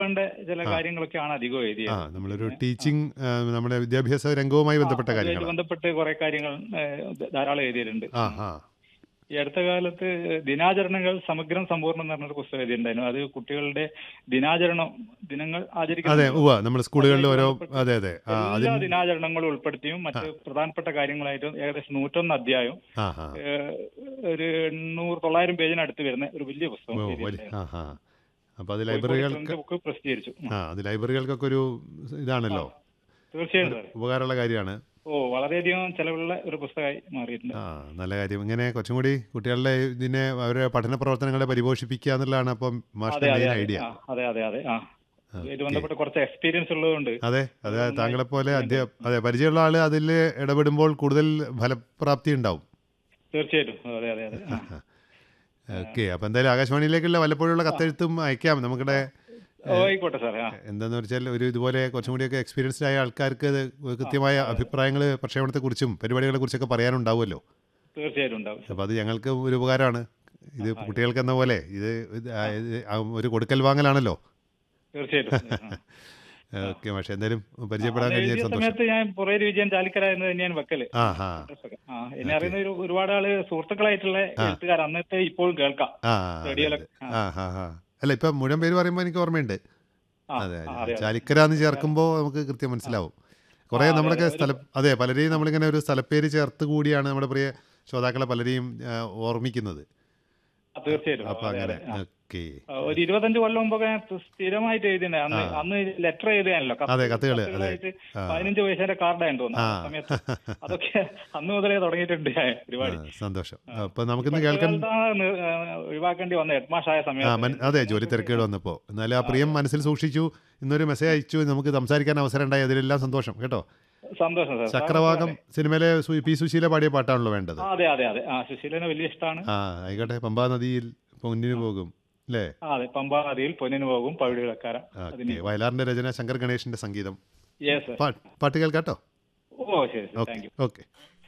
വേണ്ട ചില ആ കാര്യങ്ങളൊക്കെയാണ് അധികവും ആ എഴുതിയത്. നമ്മളൊരു പിന്നെ ടീച്ചിങ് നമ്മുടെ വിദ്യാഭ്യാസ രംഗവുമായി ബന്ധപ്പെട്ട അതുമായിട്ട് കാര്യങ്ങളാണ്. ബന്ധപ്പെട്ട് കുറെ കാര്യങ്ങൾ ധാരാളം എഴുതിയിട്ടുണ്ട്. ആ ആ ഈ അടുത്ത കാലത്ത് ദിനാചരണങ്ങൾ സമഗ്രം സമ്പൂർണ്ണം എന്ന് പറഞ്ഞൊരു പുസ്തകം എഴുതിയിട്ടുണ്ടായിരുന്നു. അത് കുട്ടികളുടെ ദിനങ്ങൾ അതെ, ആചരിക്കുന്നുണ്ടല്ലോ, ഉവ്വ നമ്മൾ സ്കൂളുകളിൽ അതുമായിട്ട് ഓരോ ബന്ധപ്പെട്ട് അതെ അതെ എല്ലാ അതിൻ ദിനാചരണങ്ങളും ഉൾപ്പെടുത്തിയും ആ മറ്റ് പ്രധാനപ്പെട്ട കാര്യങ്ങളായിട്ടും ഏകദേശം 101 അധ്യായവും ആ ആ ഏഹ്, ഒരു 800-900 പേജിനടുത്ത് വരുന്ന ഒരു വലിയ പുസ്തകം ഓ വലിയ എഴുതിയിട്ടുണ്ടായിരുന്നു. ആ ആ അപ്പോൾ അത് കോഴിക്കോട് ലൈബ്രറികൾക്ക് ഇസ്ലാമിന്റെ ബുക്ക് പ്രസിദ്ധീകരിച്ചു. അത് ലൈബ്രറികൾക്കൊക്കെ ഒരു ആ, ഇതാണല്ലോ, തീർച്ചയായും ഒരു സാറേ. ഉപകാരമുള്ള കാര്യമാണ്. വളരെയധികം ചെലവുള്ള ഒരു പുസ്തകമായി മാറിയിട്ടുണ്ട്. ആ നല്ല കാര്യം. ഇങ്ങനെ കുറച്ചും കൂടി കുട്ടികളുടെ ഇതിനെ അവരുടെ പഠന പ്രവർത്തനങ്ങളെ പരിപോഷിപ്പിക്കുക എന്നുള്ളതാണ് അപ്പം അതെ, മാഷിന്റെ അതെ, മെയിൻ അതെ. ഐഡിയ. അതെ, അതെ, അതെ. ഇതുമായിട്ട് ഓക്കെ. ബന്ധപ്പെട്ട് കുറച്ച് എക്സ്പീരിയൻസ് ഉള്ളതുകൊണ്ട് അതെ അത് അതെ നന്നായി താങ്കളെപ്പോലെ ചെയ്യാൻ കഴിയും. അതെ പരിചയമുള്ള ആൾ അതിൽ ഇടപെടുമ്പോൾ കൂടുതൽ ഫലപ്രാപ്തി ഉണ്ടാവും. തീർച്ചയായിട്ടും. അതെ, അതെ, അതെ. ആ, ഓക്കെ, അപ്പോൾ എന്തായാലും ആകാശവാണിയിലേക്കുള്ള വല്ലപ്പോഴുള്ള ആ, കത്തെഴുത്തും അയക്കാം. ആ. നമ്മുടെ ഏഹ്, ആയിക്കോട്ടെ സാറേ. എന്താണെന്ന് വെച്ചാൽ ഒരു ഇതുപോലെ കുറച്ചും കൂടിയൊക്കെ എക്സ്പീരിയൻസ്ഡ് ആയ ആൾക്കാർക്ക് ഇത് കൃത്യമായ അതെ, അതെ. അഭിപ്രായങ്ങൾ പ്രക്ഷേപണത്തെക്കുറിച്ചും പരിപാടികളെക്കുറിച്ചൊക്കെ പറയാനുണ്ടാവുമല്ലോ. തീർച്ചയായിട്ടും ഉണ്ടാവും സാർ. അപ്പോൾ അത് ഞങ്ങൾക്ക് ഒരു ഉപകാരമാണ്. ഇത് ആയിക്കോട്ടെ. കുട്ടികൾക്ക് എന്ന പോലെ ആ, ഒരു കൊടുക്കൽ വാങ്ങലാണല്ലോ. തീർച്ചയായിട്ടും. ആ. ഓക്കെ മാഷെ, എന്തായാലും പരിചയപ്പെടാൻ അന്ന് കഴിഞ്ഞതിൽ എഴുതിയ സന്തോഷം. സമയത്ത് ഞാൻ പുറേര് വിജയൻ ചാലിക്കര എന്ന് തന്നെയാണ് വെക്കല് ആ ഹാ അഡ്രസ് ഒക്കെ. എന്നെ ഓക്കെ. അറിയുന്ന ഒരുപാട് ആള് സുഹൃത്തുക്കളായിട്ടുള്ള ആ എഴുത്തുകാർ അന്നത്തെ ഇപ്പോഴും കേൾക്കാം ആ അതെ അതെ റേഡിയോയിലൊക്കെ. ആ ഹാ ഹാ അല്ല ഇപ്പം മുഴുവൻ പേര് പറയുമ്പോൾ എനിക്ക് ഓർമ്മയുണ്ട്. അതെ അതെ അതെ, അതെ. ചാലിക്കര എന്ന് ചേർക്കുമ്പോൾ നമുക്ക് കൃത്യം ആ, മനസ്സിലാവും. കുറേ അതെ, അതെ. നമ്മളൊക്കെ അതെ പലരെയും നമ്മളിങ്ങനെ ഒരു സ്ഥലപ്പേര് ചേർത്ത് കൂടിയാണ് നമ്മുടെ പ്രിയ ശ്രോതാക്കളെ പലരെയും ഓർമ്മിക്കുന്നത്. തീർച്ചയായിട്ടും. അപ്പം അതെ, അങ്ങനെ അതെ. ഓക്കെ. ഒരു 25 കൊല്ലം മുമ്പൊക്കെ ഞാൻ സ്ഥിരമായിട്ട് എഴുതിയിട്ടുണ്ട്. ആ അന്ന് അന്ന് ലെറ്റർ എഴുതാനല്ലോ, അതെ കത്തുകൾ അതെ കത്തുകളായിട്ട് ആ 15 പൈസേന്റെ കാർഡായെന്ന് തോന്നുന്നു ആ ആ സമയത്ത്. അതൊക്കെ അന്ന് മുതലേ തുടങ്ങിയിട്ടുണ്ട് ഞാൻ ആ പരിപാടി. സന്തോഷം. ആ. അപ്പം ഇപ്പൊ നമുക്കിന്ന് അടുത്ത കേൾക്കാൻ കാലത്താണ് ഒഴിവാക്കേണ്ടി വന്ന ഹെഡ്മാഷായ സമയത്ത് അതെ ജോലി ഇതിനെക്കുറിച്ച്. തിരക്കേട് വന്നപ്പോൾ എന്നാലും ആ പ്രിയം അതെ, മനസ്സിൽ സൂക്ഷിച്ചു. ഇന്നൊരു മെസ്സേജ് അയച്ചു, നമുക്ക് സംസാരിക്കാൻ അവസരം ഉണ്ടായി, അതിലെല്ലാം സന്തോഷം കേട്ടോ. സന്തോഷം സാർ. സാറിന് ചക്രവാകം സുഖമല്ലേ? സിനിമയിലെ പി സുശീല പാടിയ പാട്ടാണല്ലോ വേണ്ടത്. അതെ, അതെ, അതെ. സുശീലനെ വലിയ ഇഷ്ടമാണ്. ആയിക്കോട്ടെ. പമ്പാ നദിയിൽ പൊന്നിന് പോകും അല്ലേ. അതെ, പമ്പാ നദിയിൽ പൊന്നിന് പോകും പവിഴ വെക്കാര. ഓക്കെ. വയലാറിൻ്റെ രചന, ശങ്കർ ഗണേഷിൻ്റെ സംഗീതം. Yes sir. പാട്ട് കേൾക്കാട്ടോ. ശരി, ശരി. Okay thank you. ഓക്കെ.